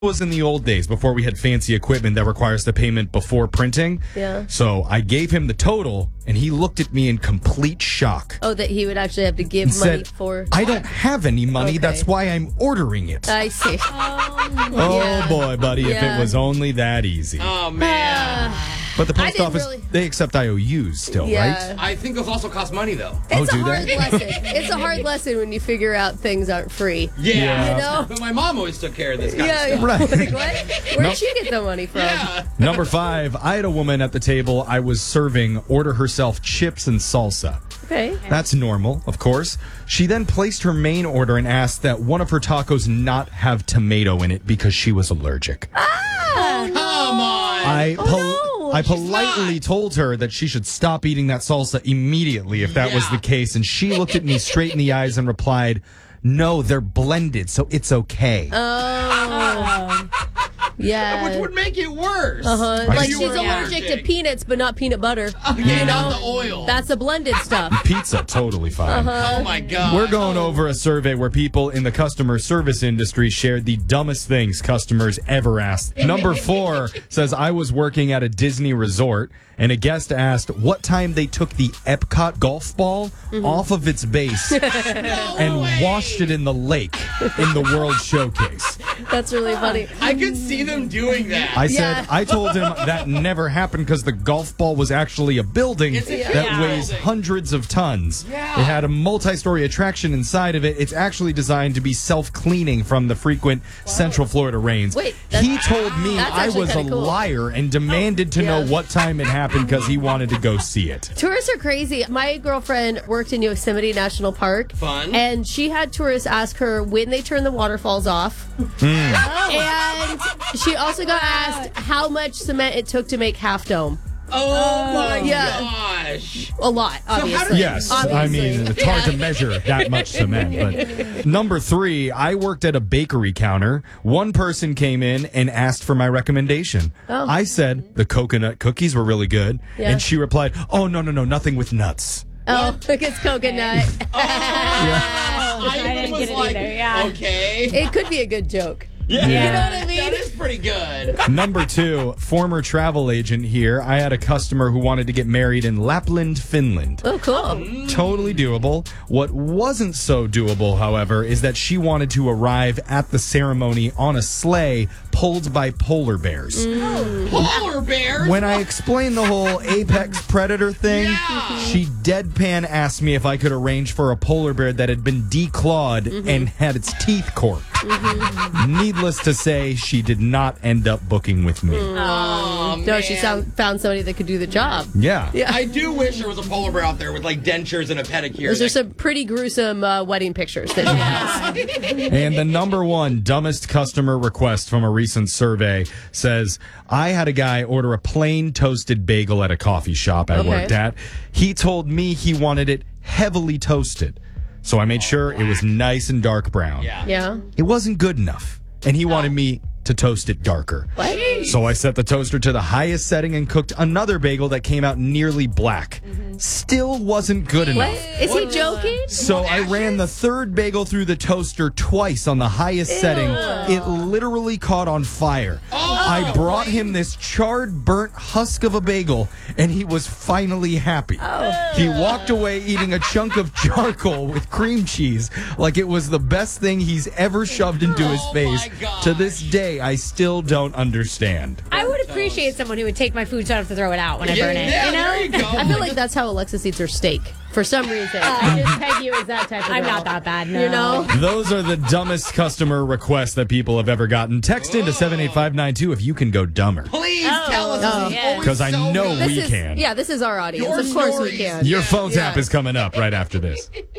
was in the old days before we had fancy equipment that requires the payment before printing. Yeah. So I gave him the total, and he looked at me in complete shock. Oh, that he would actually have to give And money said, for. I don't have any money. Okay. That's why I'm ordering it. I see. Oh, boy, buddy, if it was only that easy. Oh, man. But the post didn't office, really- they accept IOUs still, Yeah. right? I think those also cost money, though. It's do a hard they? lesson. It's a hard lesson when you figure out things aren't free. Yeah. You know? But my mom always took care of this kind of Yeah. stuff. Right. Like, what? Where'd she get the money from? Yeah. Number 5, I had a woman at the table I was serving order herself chips and salsa. Okay. That's normal, of course. She then placed her main order and asked that one of her tacos not have tomato in it because she was allergic. Come on. I no. politely told her that she should stop eating that salsa immediately if that was Yeah. the case, and she looked at me straight in the eyes and replied, "No, they're blended, so it's okay." Yeah. Which would make it worse. Like You she's were allergic to peanuts, but not peanut butter. Yeah, not the oil. That's the blended stuff. Pizza, totally fine. Oh, my God. We're going over a survey where people in the customer service industry shared the dumbest things customers ever asked. Number 4 says, I was working at a Disney resort and a guest asked what time they took the Epcot golf ball off of its base and washed it in the lake in the World Showcase. That's really funny. I could see them doing that. I said, Yeah. I told him that never happened because the golf ball was actually a building It's a that huge weighs building. hundreds of tons. Yeah. It had a multi-story attraction inside of it. It's actually designed to be self-cleaning from the frequent Central Florida rains. Wait, he told me that's I actually was a kinda cool. liar and demanded to know Yeah. what time it happened because he wanted to go see it. Tourists are crazy. My girlfriend worked in Yosemite National Park. Fun. And she had tourists ask her when they turn the waterfalls off. And she also got asked how much cement it took to make Half Dome. Oh, my Yeah. gosh. A lot, obviously. Yes, I Obviously. mean, it's hard to measure that much cement. But number 3, I worked at a bakery counter. One person came in and asked for my recommendation. Oh. I said the coconut cookies were really good. Yeah. And she replied, oh, no, nothing with nuts. Oh, look, it's coconut. I didn't was get it like, either, yeah. okay. It could be a good joke. Yeah. You know what I mean? That is pretty good. Number 2, former travel agent here. I had a customer who wanted to get married in Lapland, Finland. Oh, cool. Totally doable. What wasn't so doable, however, is that she wanted to arrive at the ceremony on a sleigh pulled by polar bears. Polar bears? When I explained the whole apex predator thing, Yeah. she deadpan asked me if I could arrange for a polar bear that had been declawed and had its teeth corked. Needless to say, she did not end up booking with me. Oh, No, she man. found somebody that could do the job. Yeah. I do wish there was a polar bear out there with like dentures and a pedicure. Those are some pretty gruesome wedding pictures that she has. And the number 1 dumbest customer request from a recent survey says, I had a guy order a plain toasted bagel at a coffee shop I Okay. worked at. He told me he wanted it heavily toasted. So I made sure it was nice and dark brown. Yeah. Yeah. It wasn't good enough, and he wanted me to toast it darker. What? So I set the toaster to the highest setting and cooked another bagel that came out nearly black. Still wasn't good What? enough. Is he joking? So I ran the third bagel through the toaster twice on the highest setting. It literally caught on fire. I brought him this charred, burnt husk of a bagel, and he was finally happy. He walked away eating a chunk of charcoal with cream cheese like it was the best thing he's ever shoved into his Oh face. my gosh. To this day, I still don't understand. I would appreciate someone who would take my food so I don't have to throw it out when I burn it. Yeah, You know? there you go. I feel like that's how Alexis eats her steak. For some reason. I just peg you as that type of I'm girl. not that bad, no. You know? Those are the dumbest customer requests that people have ever gotten. Text into 78592 if you can go dumber. Please tell us. This is yeah. always 'Cause I so know good. we can. Yeah, this is our audience. Your of course we stories. can. Your phone tap Yeah. is coming up right after this.